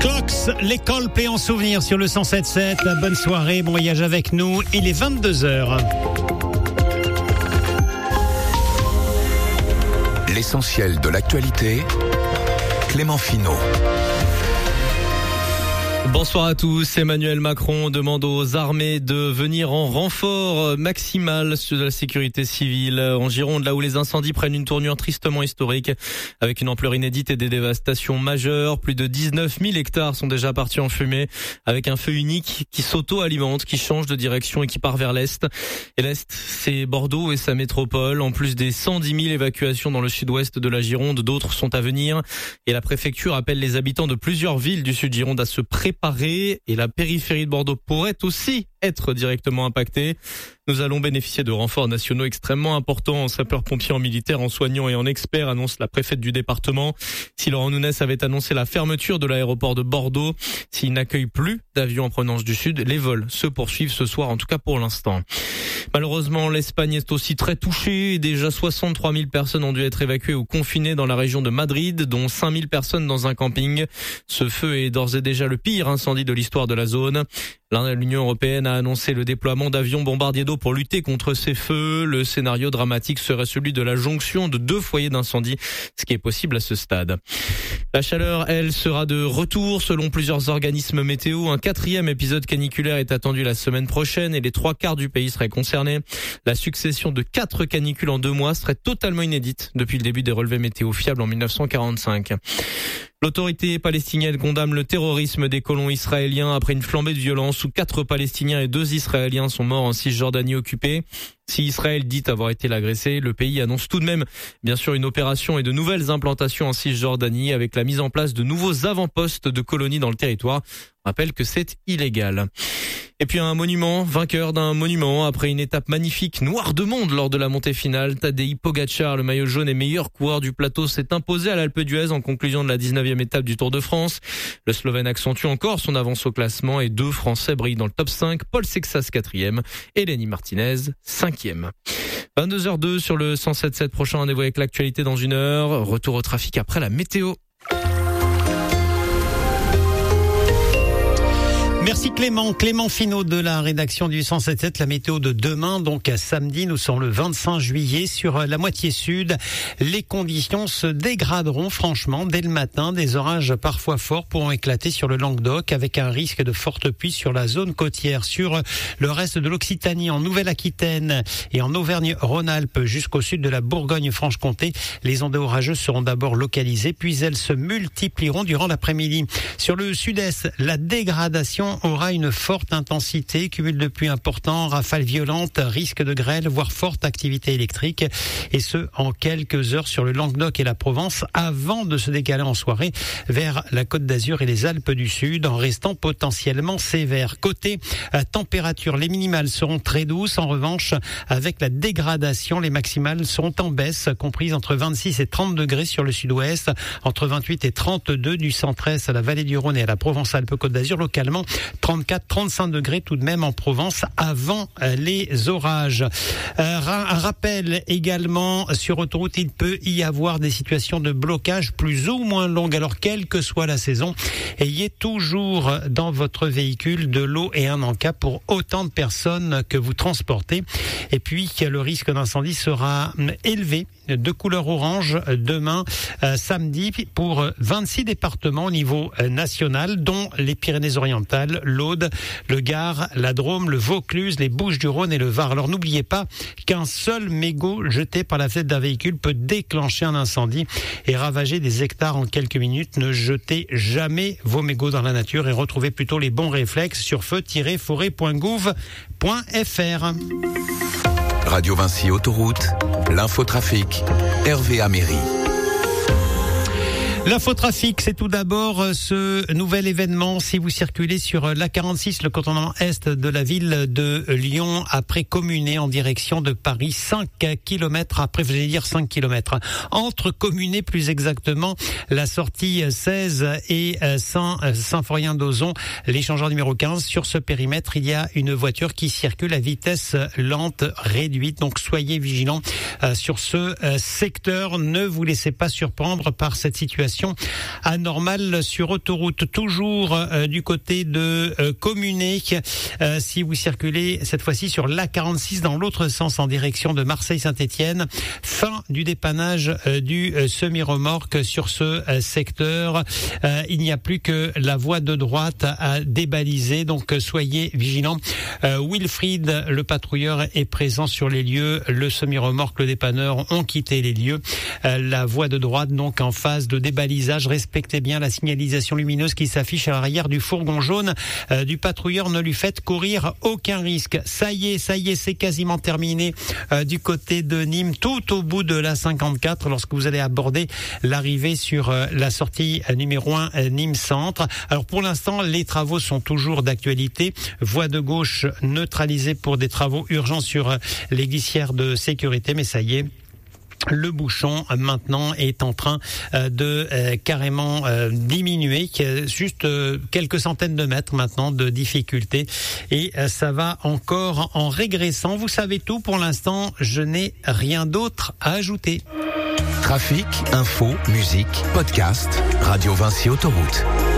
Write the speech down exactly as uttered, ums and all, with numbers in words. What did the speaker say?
Clocks, l'école plaît en souvenir sur le cent sept sept. Bonne soirée, bon voyage avec nous. Il est vingt-deux heures. L'essentiel de l'actualité, Clément Finot. Bonsoir à tous. Emmanuel Macron demande aux armées de venir en renfort maximal sur la sécurité civile en Gironde, là où les incendies prennent une tournure tristement historique, avec une ampleur inédite et des dévastations majeures. Plus de dix-neuf mille hectares sont déjà partis en fumée, avec un feu unique qui s'auto-alimente, qui change de direction et qui part vers l'Est. Et l'Est, c'est Bordeaux et sa métropole. En plus des cent dix mille évacuations dans le sud-ouest de la Gironde, d'autres sont à venir. Et la préfecture appelle les habitants de plusieurs villes du sud-Gironde à se préparer. Et la périphérie de Bordeaux pourrait aussi être directement impactée. Nous allons bénéficier de renforts nationaux extrêmement importants en sapeurs-pompiers, en militaires, en soignants et en experts, annonce la préfète du département. Si Laurent Nunez avait annoncé la fermeture de l'aéroport de Bordeaux, s'il n'accueille plus d'avions en provenance du sud, les vols se poursuivent ce soir, en tout cas pour l'instant. Malheureusement, l'Espagne est aussi très touchée. Déjà soixante-trois mille personnes ont dû être évacuées ou confinées dans la région de Madrid, dont cinq mille personnes dans un camping. Ce feu est d'ores et déjà le pire incendie de l'histoire de la zone. L'Union européenne a annoncé le déploiement d'avions bombardiers d'eau pour lutter contre ces feux. Le scénario dramatique serait celui de la jonction de deux foyers d'incendie, ce qui est possible à ce stade. La chaleur, elle, sera de retour selon plusieurs organismes météo. Un quatrième épisode caniculaire est attendu la semaine prochaine et les trois quarts du pays seraient concernés. La succession de quatre canicules en deux mois serait totalement inédite depuis le début des relevés météo fiables en dix-neuf cent quarante-cinq. L'autorité palestinienne condamne le terrorisme des colons israéliens après une flambée de violence où quatre Palestiniens et deux Israéliens sont morts en Cisjordanie occupée. Si Israël dit avoir été l'agressé, le pays annonce tout de même, bien sûr, une opération et de nouvelles implantations en Cisjordanie avec la mise en place de nouveaux avant-postes de colonies dans le territoire. On rappelle que c'est illégal. Et puis un monument, vainqueur d'un monument après une étape magnifique, noire de monde lors de la montée finale. Tadej Pogačar, le maillot jaune et meilleur coureur du plateau, s'est imposé à l'Alpe d'Huez en conclusion de la dix-neuvième étape du Tour de France. Le Slovène accentue encore son avance au classement et deux Français brillent dans le top cinq. Paul Sexas quatrième et Lenny Martinez cinquième. vingt-deux heures deux sur le cent sept sept. Prochain rendez-vous avec l'actualité dans une heure. Retour au trafic après la météo. Merci Clément, Clément Finot de la rédaction du cent sept sept, la météo de demain, donc samedi, nous sommes le vingt-cinq juillet sur la moitié sud. Les conditions se dégraderont franchement dès le matin, des orages parfois forts pourront éclater sur le Languedoc avec un risque de forte pluie sur la zone côtière, sur le reste de l'Occitanie, en Nouvelle-Aquitaine et en Auvergne-Rhône-Alpes jusqu'au sud de la Bourgogne-Franche-Comté. Les ondes orageuses seront d'abord localisées, puis elles se multiplieront durant l'après-midi. Sur le sud-est, la dégradation aura une forte intensité, cumul de pluie important, rafales violentes, risque de grêle, voire forte activité électrique, et ce en quelques heures sur le Languedoc et la Provence, avant de se décaler en soirée vers la Côte d'Azur et les Alpes du Sud, en restant potentiellement sévère. Côté euh, température, les minimales seront très douces, en revanche, avec la dégradation, les maximales seront en baisse, comprises entre vingt-six et trente degrés sur le sud-ouest, entre vingt-huit et trente-deux du centre-est à la vallée du Rhône et à la Provence-Alpes-Côte d'Azur, localement trente-quatre à trente-cinq degrés tout de même en Provence avant les orages. Euh, un rappel également, sur autoroute, il peut y avoir des situations de blocage plus ou moins longues. Alors, quelle que soit la saison, ayez toujours dans votre véhicule de l'eau et un encas pour autant de personnes que vous transportez. Et puis, le risque d'incendie sera élevé, de couleur orange, demain, euh, samedi, pour vingt-six départements au niveau national, dont les Pyrénées-Orientales, l'Aude, le Gard, la Drôme, le Vaucluse, les Bouches-du-Rhône et le Var. Alors n'oubliez pas qu'un seul mégot jeté par la fenêtre d'un véhicule peut déclencher un incendie et ravager des hectares en quelques minutes. Ne jetez jamais vos mégots dans la nature et retrouvez plutôt les bons réflexes sur feu tiret forêt point gouv point f r. Radio Vinci Autoroute, l'infotrafic, Hervé Améry. L'infotrafic, c'est tout d'abord ce nouvel événement. Si vous circulez sur l'A quarante-six, le cantonnement est de la ville de Lyon, après Communé en direction de Paris, cinq kilomètres après, vous allez dire cinq kilomètres. Entre Communé, plus exactement, la sortie seize et Saint-Symphorien-d'Ozon, l'échangeur numéro quinze. Sur ce périmètre, il y a une voiture qui circule à vitesse lente réduite. Donc soyez vigilants sur ce secteur. Ne vous laissez pas surprendre par cette situation situation anormale sur autoroute. Toujours euh, du côté de euh, Communé, euh, si vous circulez cette fois-ci sur l'A quarante-six dans l'autre sens en direction de Marseille-Saint-Étienne. Fin du dépannage euh, du euh, semi-remorque sur ce euh, secteur. Euh, il n'y a plus que la voie de droite à débaliser, donc soyez vigilants. Euh, Wilfried, le patrouilleur, est présent sur les lieux. Le semi-remorque, le dépanneur ont quitté les lieux. Euh, la voie de droite donc en phase de débalisage. Respectez bien la signalisation lumineuse qui s'affiche à l'arrière du fourgon jaune euh, du patrouilleur. Ne lui faites courir aucun risque. Ça y est, ça y est, c'est quasiment terminé euh, du côté de Nîmes, tout au bout de la cinquante-quatre, lorsque vous allez aborder l'arrivée sur euh, la sortie euh, numéro un euh, Nîmes Centre. Alors pour l'instant, les travaux sont toujours d'actualité. Voie de gauche neutralisée pour des travaux urgents sur euh, les glissières de sécurité, mais ça y est. Le bouchon maintenant est en train euh, de euh, carrément euh, diminuer, juste euh, quelques centaines de mètres maintenant de difficulté, et euh, ça va encore en régressant. Vous savez tout pour l'instant, je n'ai rien d'autre à ajouter. Trafic, info, musique, podcast, Radio Vinci Autoroute.